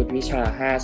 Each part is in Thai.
วิชา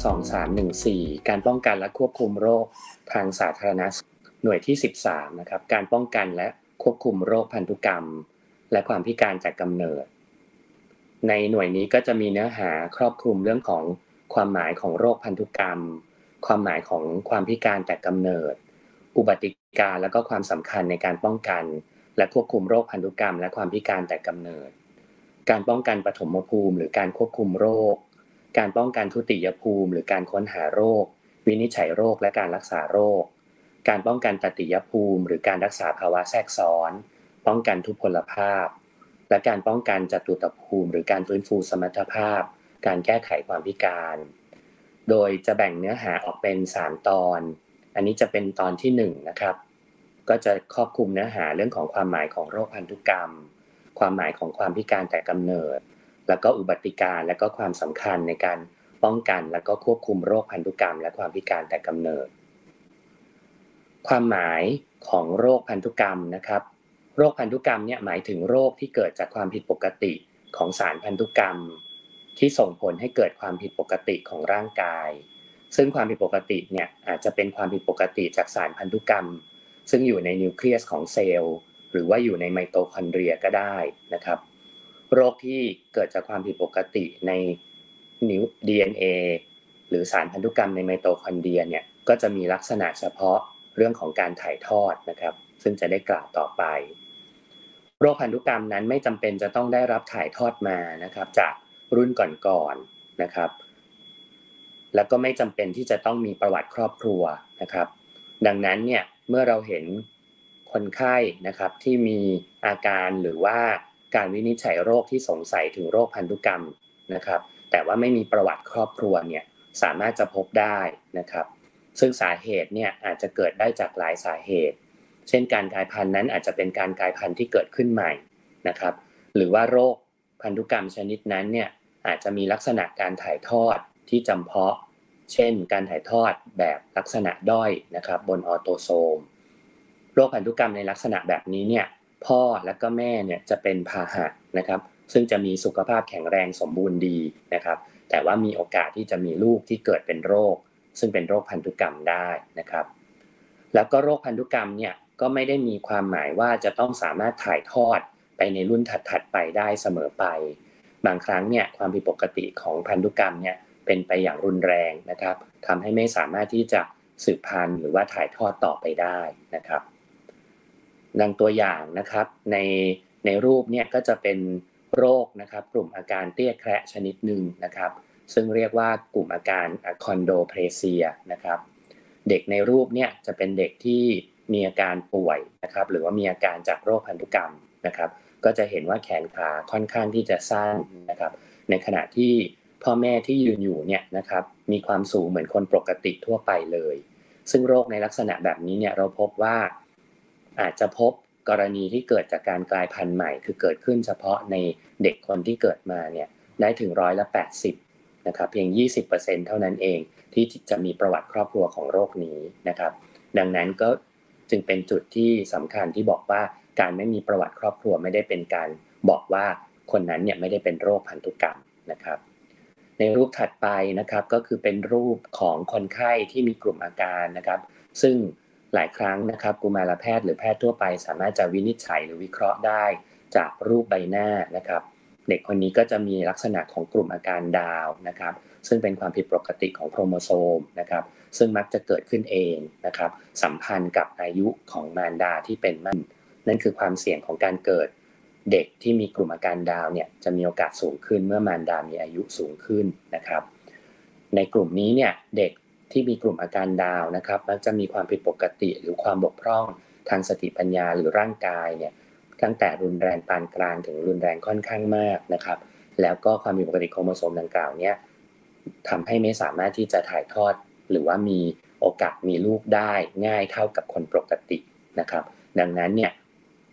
52314การป้องกันและควบคุมโรคทางสาธารณสุขหน่วยที่13นะครับการป้องกันและควบคุมโรคพันธุกรรมและความพิการจากกำเนิดในหน่วยนี้ก็จะมีเนื้อหาครอบคลุมเรื่องของความหมายของโรคพันธุกรรมความหมายของความพิการแต่กำเนิดอุบัติการและก็ความสำคัญในการป้องกันและควบคุมโรคพันธุกรรมและความพิการแต่กำเนิดการป้องกันปฐมภูมิหรือการควบคุมโรคการป้องกันทุติยภูมิหรือการค้นหาโรควินิจฉัยโรคและการรักษาโรคการป้องกันตติยภูมิหรือการรักษาภาวะแทรกซ้อนป้องกันทุพพลภาพและการป้องกันจตุตภูมิหรือการฟื้นฟูสมรรถภาพการแก้ไขความพิการโดยจะแบ่งเนื้อหาออกเป็น3ตอนอันนี้จะเป็นตอนที่1นะครับก็จะครอบคลุมเนื้อหาเรื่องของความหมายของโรคพันธุกรรมความหมายของความพิการแต่กำเนิดแล้วก็อุบัติการและก็ความสำคัญในการป้องกันและก็ควบคุมโรคพันธุกรรมและความพิการแต่กำเนิดความหมายของโรคพันธุกรรมนะครับโรคพันธุกรรมเนี่ยหมายถึงโรคที่เกิดจากความผิดปกติของสารพันธุกรรมที่ส่งผลให้เกิดความผิดปกติของร่างกายซึ่งความผิดปกติเนี่ยอาจจะเป็นความผิดปกติจากสารพันธุกรรมซึ่งอยู่ในนิวเคลียสของเซลล์หรือว่าอยู่ในไมโตคอนเดรียก็ได้นะครับโรคที่เกิดจากความผิดปกติในนิ้ว DNA หรือสารพันธุกรรมในไมโตคอนเดรียเนี่ยก็จะมีลักษณะเฉพาะเรื่องของการถ่ายทอดนะครับซึ่งจะได้กล่าวต่อไปโรคพันธุกรรมนั้นไม่จำเป็นจะต้องได้รับถ่ายทอดมานะครับจากรุ่นก่อนๆนะครับแล้วก็ไม่จำเป็นที่จะต้องมีประวัติครอบครัวนะครับดังนั้นเนี่ยเมื่อเราเห็นคนไข้นะครับที่มีอาการหรือว่าการวินิจฉัยโรคที่สงสัยถึงโรคพันธุกรรมนะครับแต่ว่าไม่มีประวัติครอบครัวเนี่ยสามารถจะพบได้นะครับซึ่งสาเหตุเนี่ยอาจจะเกิดได้จากหลายสาเหตุเช่นการกลายพันธุ์นั้นอาจจะเป็นการกลายพันธุ์ที่เกิดขึ้นใหม่นะครับหรือว่าโรคพันธุกรรมชนิดนั้นเนี่ยอาจจะมีลักษณะการถ่ายทอดที่จำเพาะเช่นการถ่ายทอดแบบลักษณะด้อยนะครับบนออโตโซมโรคพันธุกรรมในลักษณะแบบนี้เนี่ยพ่อและก็แม่เนี่ยจะเป็นพาหะนะครับซึ่งจะมีสุขภาพแข็งแรงสมบูรณ์ดีนะครับแต่ว่ามีโอกาสที่จะมีลูกที่เกิดเป็นโรคซึ่งเป็นโรคพันธุกรรมได้นะครับแล้วก็โรคพันธุกรรมเนี่ยก็ไม่ได้มีความหมายว่าจะต้องสามารถถ่ายทอดไปในรุ่นถัดๆไปได้เสมอไปบางครั้งเนี่ยความผิดปกติของพันธุกรรมเนี่ยเป็นไปอย่างรุนแรงนะครับทำให้ไม่สามารถที่จะสืบพันธุ์หรือว่าถ่ายทอดต่อไปได้นะครับดังตัวอย่างนะครับในรูปเนี่ยก็จะเป็นโรคนะครับกลุ่มอาการเตี้ยแคระชนิดหนึ่งนะครับซึ่งเรียกว่ากลุ่มอาการคอนโดเพลเซียนะครับเด็กในรูปเนี่ยจะเป็นเด็กที่มีอาการป่วยนะครับหรือว่ามีอาการจากโรคพันธุกรรมนะครับก็จะเห็นว่าแขนขาค่อนข้างที่จะสั้นนะครับในขณะที่พ่อแม่ที่ยืนอยู่เนี่ยนะครับมีความสูงเหมือนคนปกติทั่วไปเลยซึ่งโรคในลักษณะแบบนี้เนี่ยเราพบว่าอาจจะพบกรณีที่เกิดจากการกลายพันธุ์ใหม่คือเกิดขึ้นเฉพาะในเด็กคนที่เกิดมาเนี่ยได้ถึง80%นะครับเพียง 20% เท่านั้นเองที่จะมีประวัติครอบครัวของโรคนี้นะครับดังนั้นก็จึงเป็นจุดที่สำคัญที่บอกว่าการไม่มีประวัติครอบครัวไม่ได้เป็นการบอกว่าคนนั้นเนี่ยไม่ได้เป็นโรคพันธุกรรมนะครับในรูปถัดไปนะครับก็คือเป็นรูปของคนไข้ที่มีกลุ่มอาการนะครับซึ่งหลายครั้งนะครับกุมารแพทย์หรือแพทย์ทั่วไปสามารถจะวินิจฉัยหรือวิเคราะห์ได้จากรูปใบหน้านะครับเด็กคนนี้ก็จะมีลักษณะของกลุ่มอาการดาวนะครับซึ่งเป็นความผิดปกติของโครโมโซมนะครับซึ่งมักจะเกิดขึ้นเองนะครับสัมพันธ์กับอายุของมารดาที่เป็นนั่นคือความเสี่ยงของการเกิดเด็กที่มีกลุ่มอาการดาวเนี่ยจะมีโอกาสสูงขึ้นเมื่อมารดามีอายุสูงขึ้นนะครับในกลุ่มนี้เนี่ยเด็กที่มีกลุ่มอาการดาวนะครับมักจะมีความผิดปกติหรือความบกพร่องทางสติปัญญาหรือร่างกายเนี่ยตั้งแต่รุนแรงปานกลางถึงรุนแรงค่อนข้างมากนะครับแล้วก็ความผิดปกติโครโมโซมดังกล่าวเนี่ยทำให้ไม่สามารถที่จะถ่ายทอดหรือว่ามีโอกาสมีลูกได้ง่ายเท่ากับคนปกตินะครับดังนั้นเนี่ย